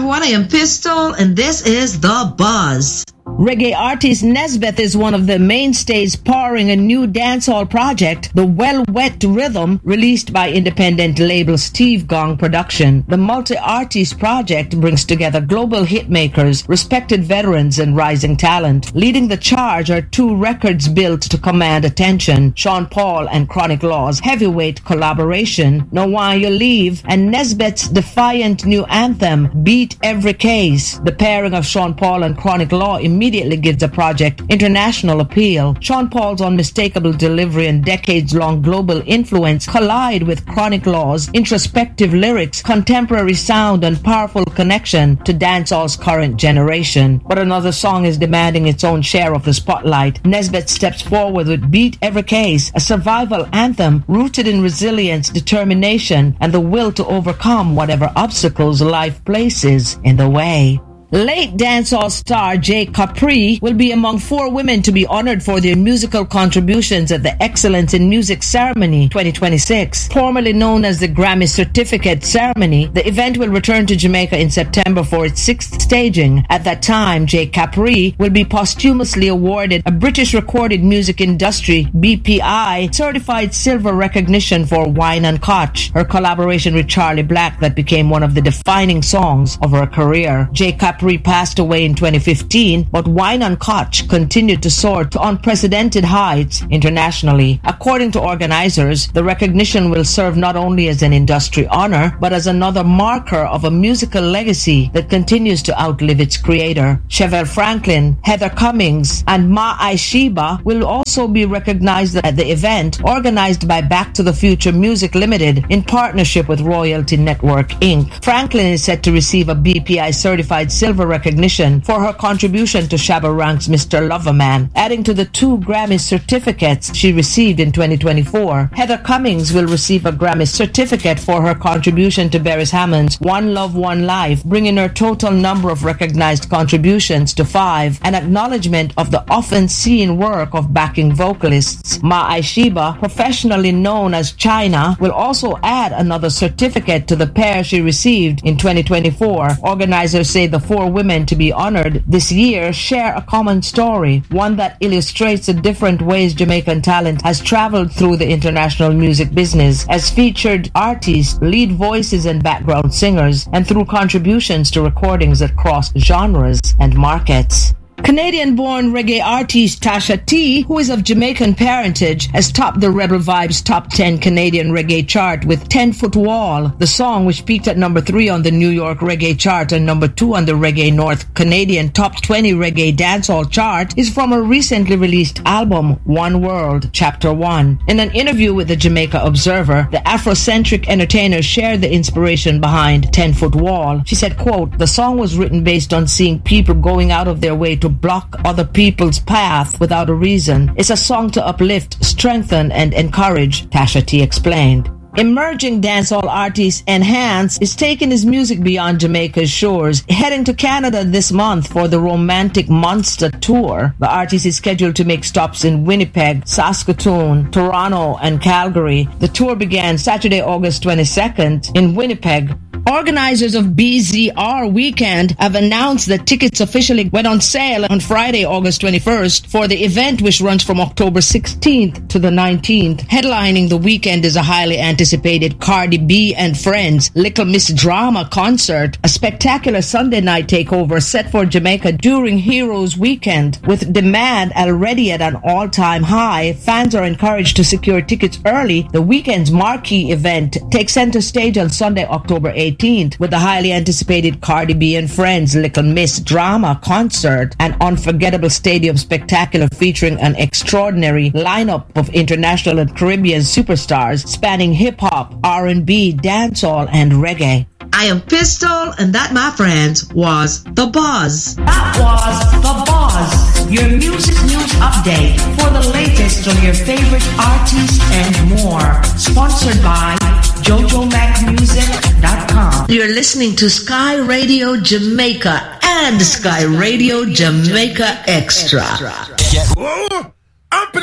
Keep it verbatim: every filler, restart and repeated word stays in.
everyone. I am Pistol, and this is The Buzz. Reggae artist Nesbeth is one of the mainstays powering a new dancehall project, The Well Wet Rhythm, released by independent label Steve Gong Production. The multi-artist project brings together global hitmakers, respected veterans, and rising talent. Leading the charge are two records built to command attention, Sean Paul and Chronic Law's heavyweight collaboration, Know Why You Leave, and Nesbeth's defiant new anthem, Beat Every Case. The pairing of Sean Paul and Chronic Law immediately gives the project international appeal. Sean Paul's unmistakable delivery and decades-long global influence collide with Chronic Law's introspective lyrics, contemporary sound, and powerful connection to dancehall's current generation. But another song is demanding its own share of the spotlight. Nesbeth steps forward with Beat Every Case, a survival anthem rooted in resilience, determination, and the will to overcome whatever obstacles life places in the way. Late dancehall star Jay Capri will be among four women to be honored for their musical contributions at the Excellence in Music Ceremony twenty twenty-six. Formerly known as the Grammy Certificate Ceremony, the event will return to Jamaica in September for its sixth staging. At that time, Jay Capri will be posthumously awarded a British Recorded Music Industry B P I certified silver recognition for Wine and Koch, her collaboration with Charlie Black that became one of the defining songs of her career. Jay Capri passed away in twenty fifteen, but Wine and Koch continued to soar to unprecedented heights internationally. According to organizers, the recognition will serve not only as an industry honor, but as another marker of a musical legacy that continues to outlive its creator. Chevelle Franklin, Heather Cummings, and Ma Aishiba will also be recognized at the event organized by Back to the Future Music Limited in partnership with Royalty Network Incorporated. Franklin is set to receive a B P I certified silver recognition for her contribution to Shabba Ranks' Mister Loverman, adding to the two Grammy certificates she received in twenty twenty-four. Heather Cummings will receive a Grammy certificate for her contribution to Beres Hammond's One Love, One Life, bringing her total number of recognized contributions to five, an acknowledgement of the often seen work of backing vocalists. Ma Aishiba, professionally known as China, will also add another certificate to the pair she received in twenty twenty-four. Organizers say the four women to be honored this year share a common story, one that illustrates the different ways Jamaican talent has traveled through the international music business as featured artists, lead voices, and background singers, and through contributions to recordings that cross genres and markets. Canadian-born reggae artist Tasha T, who is of Jamaican parentage, has topped the Rebel Vibes Top ten Canadian reggae chart with ten foot Wall. The song, which peaked at number three on the New York reggae chart and number two on the Reggae North Canadian Top twenty reggae dancehall chart, is from a recently released album, One World, Chapter one. In an interview with the Jamaica Observer, the Afrocentric entertainer shared the inspiration behind ten foot Wall. She said, quote, "The song was written based on seeing people going out of their way to block other people's path without a reason. It's a song to uplift, strengthen, and encourage," Tasha T explained. Emerging dancehall artist Enhance is taking his music beyond Jamaica's shores, heading to Canada this month for the Romantic Monster Tour. The artist is scheduled to make stops in Winnipeg, Saskatoon, Toronto, and Calgary. The tour began Saturday, August twenty-second in Winnipeg. Organizers of B Z R Weekend have announced that tickets officially went on sale on Friday, August twenty-first for the event, which runs from October sixteenth to the nineteenth. Headlining the weekend is a highly anticipated Cardi B and Friends Little Miss Drama concert, a spectacular Sunday night takeover set for Jamaica during Heroes Weekend. With demand already at an all-time high, fans are encouraged to secure tickets early. The weekend's marquee event takes center stage on Sunday, October eighteenth. With the highly anticipated Cardi B and Friends Little Miss Drama concert, an unforgettable stadium spectacular featuring an extraordinary lineup of international and Caribbean superstars spanning hip-hop, R and B, dancehall, and reggae. I am Pistol, and that, my friends, was The Buzz. That was The Buzz, your music news update for the latest on your favorite artists and more. Sponsored by Jojo Mac Music dot com. You're listening to Sky Radio Jamaica and Sky Radio Jamaica Extra. Whoa, I'm